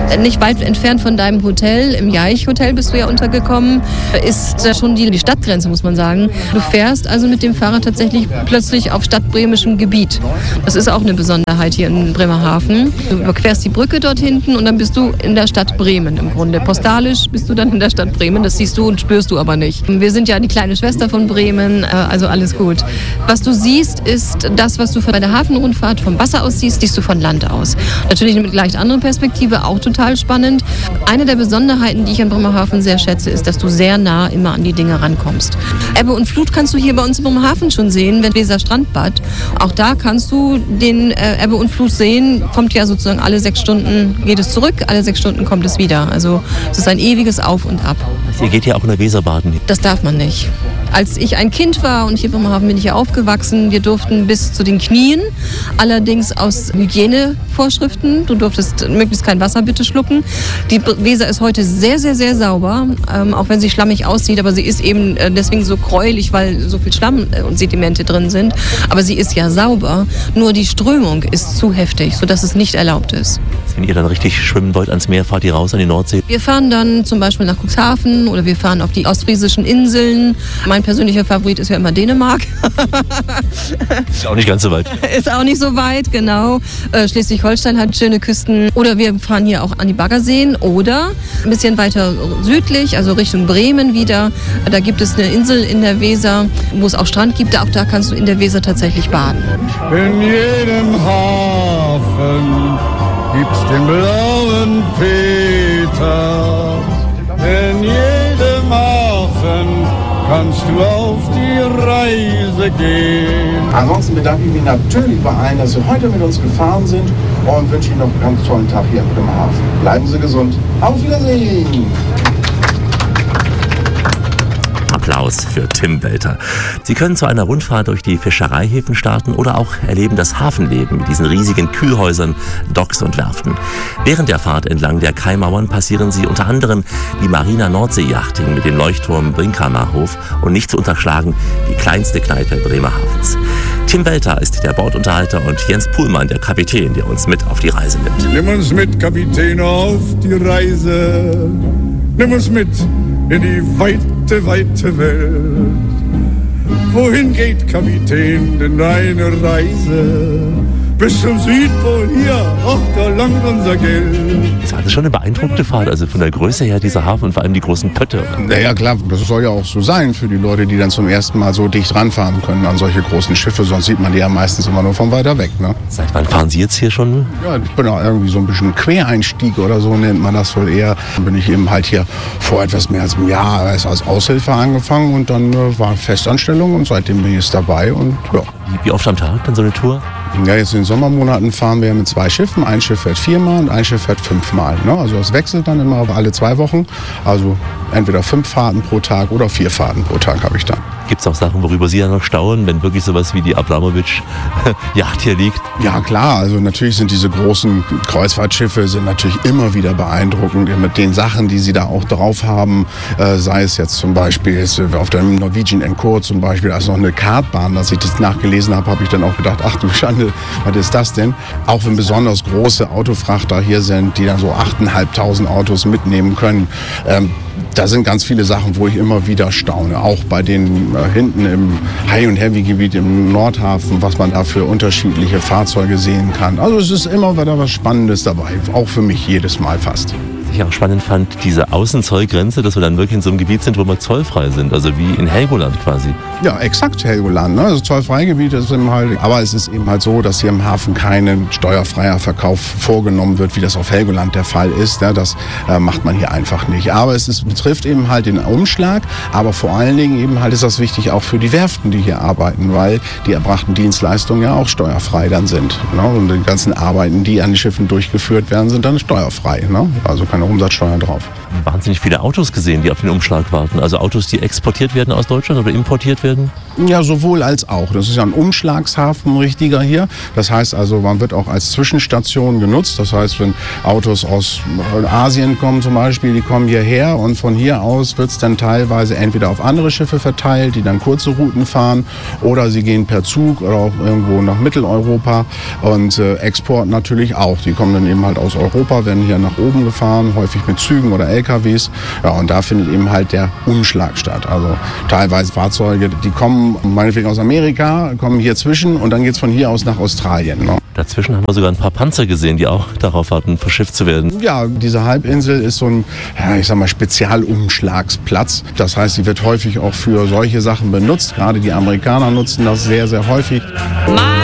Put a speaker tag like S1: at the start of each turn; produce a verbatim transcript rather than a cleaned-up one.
S1: Nicht weit entfernt von deinem Hotel, im Jaich-Hotel bist du ja untergekommen, ist schon die, die Stadtgrenze, muss man sagen. Du fährst also mit dem Fahrrad tatsächlich plötzlich auf stadtbremischem Gebiet. Das ist auch eine Besonderheit hier in Bremerhaven. Du überquerst die Brücke dort hinten und dann bist du in der Stadt Bremen im Grunde. Postalisch bist du dann in der Stadt Bremen, das siehst du und spürst du aber nicht. Wir sind ja die kleine Schwester von Bremen, also alles gut. Was du siehst, ist das, was du bei der Hafenrundfahrt vom Wasser aus siehst, siehst du von Land aus. Natürlich mit leicht anderen Perspektive, auch total spannend. Eine der Besonderheiten, die ich an Bremerhaven sehr schätze, ist, dass du sehr nah immer an die Dinge rankommst. Ebbe und Flut kannst du hier bei uns in Bremerhaven schon sehen, wenn Weser Strandbad. Auch da kannst du den äh, Ebbe und Flut sehen. Kommt ja sozusagen alle sechs Stunden, geht es zurück, alle sechs Stunden kommt es wieder. Also es ist ein ewiges Auf und Ab.
S2: Ihr geht ja auch in der Weser baden.
S1: Das darf man nicht. Als ich ein Kind war und hier in Bremerhaven bin ich ja aufgewachsen, wir durften bis zu den Knien, allerdings aus Hygienevorschriften. Du durftest möglichst kein Wasser bitte schlucken. Die Weser ist heute sehr, sehr, sehr sauber, ähm, auch wenn sie schlammig aussieht, aber sie ist eben äh, deswegen so gräulich, weil so viel Schlamm und Sedimente drin sind. Aber sie ist ja sauber, nur die Strömung ist zu heftig, sodass es nicht erlaubt ist.
S2: Wenn ihr dann richtig schwimmen wollt ans Meer, fahrt ihr raus an die Nordsee?
S1: Wir fahren dann zum Beispiel nach Cuxhaven oder wir fahren auf die ostfriesischen Inseln. Mein persönlicher Favorit ist ja immer Dänemark.
S2: Ist auch nicht ganz so weit.
S1: Ist auch nicht so weit, genau. Äh, Schleswig-Holstein hat schöne Küsten. Oder wir fahren hier auch an die Baggerseen oder ein bisschen weiter südlich, also Richtung Bremen wieder. Da gibt es eine Insel in der Weser, wo es auch Strand gibt. Auch da kannst du in der Weser tatsächlich baden.
S3: In jedem Hafen gibt's den blauen Peter. In jedem Hafen kannst du auf die Reise gehen.
S4: Ansonsten bedanke ich mich natürlich bei allen, dass Sie heute mit uns gefahren sind und wünsche Ihnen noch einen ganz tollen Tag hier in Bremerhaven. Bleiben Sie gesund. Auf Wiedersehen!
S2: Applaus für Tim Welter. Sie können zu einer Rundfahrt durch die Fischereihäfen starten oder auch erleben das Hafenleben mit diesen riesigen Kühlhäusern, Docks und Werften. Während der Fahrt entlang der Kaimauern passieren Sie unter anderem die Marina Nordsee-Yachting mit dem Leuchtturm Brinkhammerhof und nicht zu unterschlagen die kleinste Kneipe Bremerhavens. Tim Welter ist der Bordunterhalter und Jens Puhlmann der Kapitän, der uns mit auf die Reise nimmt.
S3: Nimm uns mit, Kapitän, auf die Reise. Nimm uns mit in die weite, weite Welt. Wohin geht, Kapitän, denn deine Reise? Bis zum Südpol, hier, ach, da langt unser Geld.
S2: Das war schon eine beeindruckende Fahrt, also von der Größe her dieser Hafen und vor allem die großen Pötte.
S4: Naja, klar, das soll ja auch so sein für die Leute, die dann zum ersten Mal so dicht ranfahren können an solche großen Schiffe, sonst sieht man die ja meistens immer nur von weiter weg, ne?
S2: Seit wann fahren Sie jetzt hier schon?
S4: Ja, ich bin auch irgendwie so ein bisschen Quereinstieg oder so nennt man das wohl eher. Dann bin ich eben halt hier vor etwas mehr als einem Jahr als Aushilfe angefangen und dann äh, war Festanstellung und seitdem bin ich jetzt dabei und ja.
S2: Wie oft am Tag dann so eine Tour?
S4: Ja, jetzt in den Sommermonaten fahren wir mit zwei Schiffen. Ein Schiff fährt viermal und ein Schiff fährt fünfmal. Ne? Also das wechselt dann immer alle zwei Wochen. Also entweder fünf Fahrten pro Tag oder vier Fahrten pro Tag habe ich dann.
S2: Gibt es auch Sachen, worüber Sie ja noch staunen, wenn wirklich sowas wie die Abramowitsch-Yacht hier liegt?
S4: Ja klar, also natürlich sind diese großen Kreuzfahrtschiffe sind natürlich immer wieder beeindruckend mit den Sachen, die sie da auch drauf haben. Äh, sei es jetzt zum Beispiel jetzt auf der Norwegian Encore zum Beispiel, also noch eine Kartbahn, als ich das nachgelesen habe, habe ich dann auch gedacht, ach du Schande, was ist das denn? Auch wenn besonders große Autofrachter hier sind, die dann so achttausendfünfhundert Autos mitnehmen können. Ähm, da sind ganz viele Sachen, wo ich immer wieder staune. Auch bei den äh, hinten im High- und Heavy-Gebiet im Nordhafen, was man da für unterschiedliche Fahrzeuge sehen kann. Also es ist immer wieder was Spannendes dabei, auch für mich jedes Mal fast.
S2: Was ich auch spannend fand, diese Außenzollgrenze, dass wir dann wirklich in so einem Gebiet sind, wo wir zollfrei sind, also wie in Helgoland quasi.
S4: Ja, exakt Helgoland, ne? Also Zollfreigebiet ist eben halt, aber es ist eben halt so, dass hier im Hafen kein steuerfreier Verkauf vorgenommen wird, wie das auf Helgoland der Fall ist. Ne? Das äh, macht man hier einfach nicht. Aber es ist, betrifft eben halt den Umschlag, aber vor allen Dingen eben halt ist das wichtig auch für die Werften, die hier arbeiten, weil die erbrachten Dienstleistungen ja auch steuerfrei dann sind. Ne? Und die ganzen Arbeiten, die an den Schiffen durchgeführt werden, sind dann steuerfrei. Ne? Also keine Umsatzsteuer drauf.
S2: Wahnsinnig viele Autos gesehen, die auf den Umschlag warten. Also Autos, die exportiert werden aus Deutschland oder importiert werden?
S4: Ja, sowohl als auch. Das ist ja ein Umschlagshafen, richtiger hier. Das heißt also, man wird auch als Zwischenstation genutzt. Das heißt, wenn Autos aus Asien kommen zum Beispiel, die kommen hierher und von hier aus wird es dann teilweise entweder auf andere Schiffe verteilt, die dann kurze Routen fahren, oder sie gehen per Zug oder auch irgendwo nach Mitteleuropa. Und äh, Export natürlich auch. Die kommen dann eben halt aus Europa, werden hier nach oben gefahren, häufig mit Zügen oder L K Ws. Ja, und da findet eben halt der Umschlag statt. Also teilweise Fahrzeuge, die kommen meinetwegen aus Amerika, kommen hier zwischen und dann geht es von hier aus nach Australien. Ne?
S2: Dazwischen haben wir sogar ein paar Panzer gesehen, die auch darauf warten, verschifft zu werden.
S4: Ja, diese Halbinsel ist so ein, ja, ich sag mal, Spezialumschlagsplatz. Das heißt, sie wird häufig auch für solche Sachen benutzt. Gerade die Amerikaner nutzen das sehr, sehr häufig.
S5: My